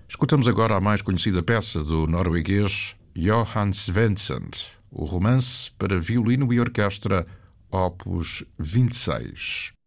Escutamos agora a mais conhecida peça do norueguês Johan Svensson, o romance para violino e orquestra, opus 26.